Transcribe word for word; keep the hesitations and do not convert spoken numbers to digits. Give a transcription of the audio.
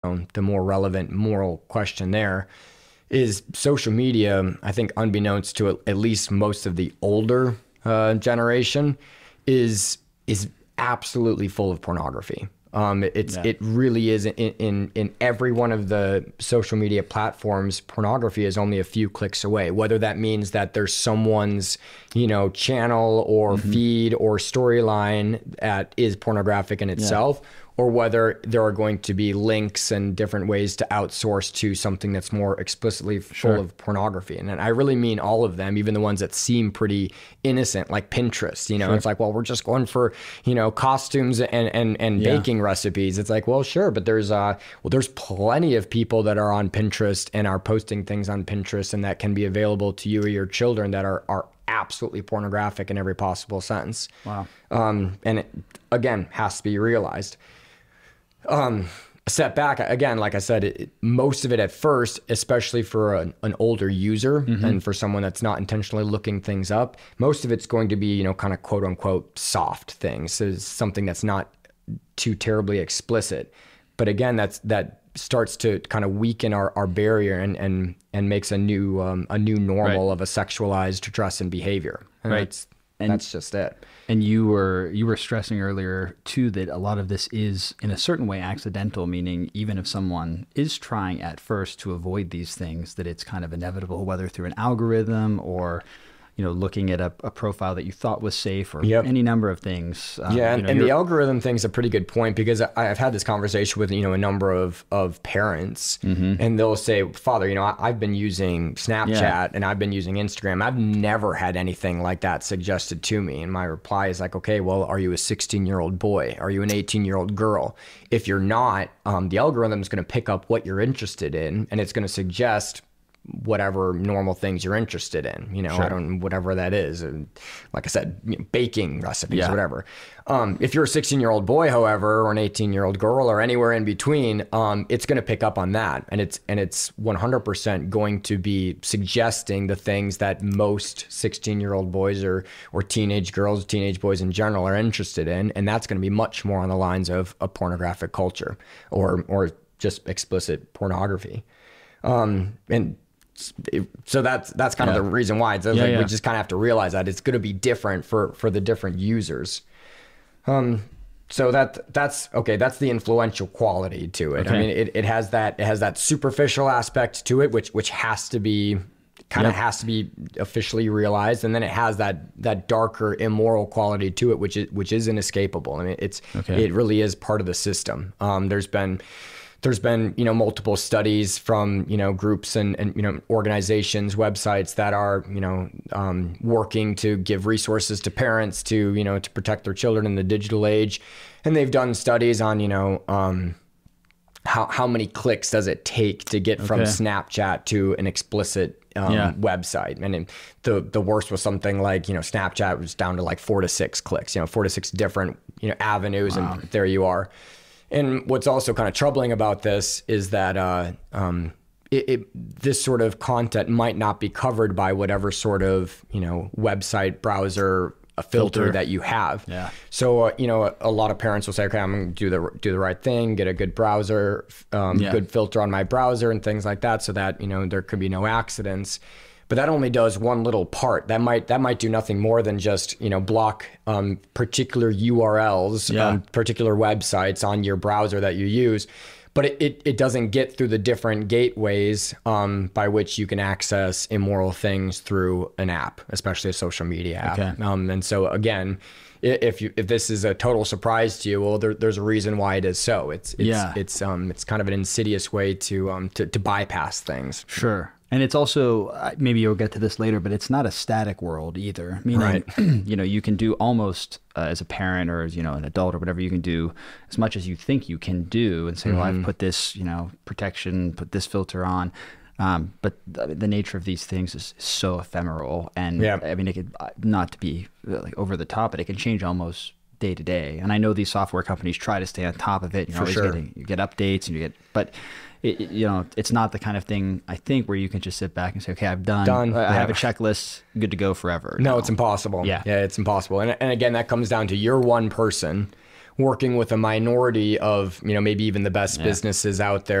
know, the more relevant moral question there is social media, I think unbeknownst to at least most of the older uh, generation, is is absolutely full of pornography. Um, it's yeah. It really is in, in in every one of the social media platforms. Pornography is only a few clicks away. Whether that means that there's someone's, you know, channel or mm-hmm. feed or storyline that is pornographic in itself, yeah. or whether there are going to be links and different ways to outsource to something that's more explicitly full sure. of pornography. And, and I really mean all of them, even the ones that seem pretty innocent, like Pinterest. You know, sure. It's like, well, we're just going for, you know, costumes and and and yeah. baking recipes. It's like, well, sure, but there's uh well, there's plenty of people that are on Pinterest and are posting things on Pinterest, and that can be available to you or your children that are are absolutely pornographic in every possible sense. Wow. Um, and it, again, has to be realized. Um, a step back again, like I said, it, most of it at first, especially for an, an older user mm-hmm. and for someone that's not intentionally looking things up, most of it's going to be, you know, kind of quote unquote soft things. So it's something that's not too terribly explicit. But again, that's that starts to kind of weaken our, our barrier and, and, and makes a new, um, a new normal right. of a sexualized dress and behavior. And right. That's, and that's just it. And you were you were stressing earlier too that a lot of this is in a certain way accidental, meaning even if someone is trying at first to avoid these things, that it's kind of inevitable, whether through an algorithm or, you know, looking at a, a profile that you thought was safe or yep. any number of things. Um, yeah, and, you know, and the algorithm thing's a pretty good point, because I, I've had this conversation with, you know, a number of, of parents mm-hmm. and they'll say, Father, you know, I, I've been using Snapchat yeah. and I've been using Instagram. I've never had anything like that suggested to me. And my reply is like, okay, well, are you a sixteen year old boy? Are you an eighteen year old girl? If you're not, um, the algorithm is going to pick up what you're interested in, and it's going to suggest whatever normal things you're interested in, you know, sure. I don't, whatever that is. And like I said, you know, baking recipes, yeah. or whatever. Um, if you're a sixteen year old boy, however, or an eighteen year old girl or anywhere in between, um, it's going to pick up on that. And it's, and it's one hundred percent going to be suggesting the things that most sixteen year old boys or, or teenage girls, teenage boys in general are interested in. And that's going to be much more on the lines of a pornographic culture or, or just explicit pornography. Um, and, So that's that's kind yeah. of the reason why. It's yeah, like yeah. we just kind of have to realize that it's going to be different for for the different users. Um, so that that's okay. That's the influential quality to it. Okay. I mean, it, it has that it has that superficial aspect to it, which which has to be kind of yep. has to be officially realized, and then it has that that darker immoral quality to it, which is which is inescapable. I mean, it's okay. it really is part of the system. Um, there's been. There's been, you know, multiple studies from, you know, groups and, and you know, organizations, websites that are, you know, um, working to give resources to parents to, you know, to protect their children in the digital age. And they've done studies on, you know, um, how, how many clicks does it take to get from okay. Snapchat to an explicit um, yeah. website. And it, the, the worst was something like, you know, Snapchat was down to like four to six clicks, you know, four to six different, you know, avenues. Wow. And there you are. And what's also kind of troubling about this is that uh, um, it, it, this sort of content might not be covered by whatever sort of, you know, website, browser, a filter, filter that you have. Yeah. So, uh, you know, a, a lot of parents will say, okay, I'm going to do the do the right thing, get a good browser, um, yeah. good filter on my browser and things like that, so that, you know, there could be no accidents. But that only does one little part. That might that might do nothing more than just, you know, block um, particular U R Ls, yeah. um, particular websites on your browser that you use. But it, it, it doesn't get through the different gateways um, by which you can access immoral things through an app, especially a social media app. Okay. Um, and so again, if you if this is a total surprise to you, well, there, there's a reason why it is so. It's it's yeah. it's um it's kind of an insidious way to um to, to bypass things. Sure. And it's also, maybe you'll get to this later, but it's not a static world either. Meaning, right. you know, you can do almost uh, as a parent or as, you know, an adult or whatever, you can do as much as you think you can do and say, mm-hmm. well, I've put this, you know, protection, put this filter on. Um, but the, the nature of these things is so ephemeral. And yeah. I mean, it could, not to be like over the top, but it can change almost day to day. And I know these software companies try to stay on top of it. You're For always sure. getting, you get updates and you get, but It, it, you know, it's not the kind of thing, I think, where you can just sit back and say, okay, I've done, done. I yeah. have a checklist, good to go forever. No, no. It's impossible. Yeah. Yeah, it's impossible. And, and again, that comes down to you're one person working with a minority of, you know, maybe even the best yeah. businesses out there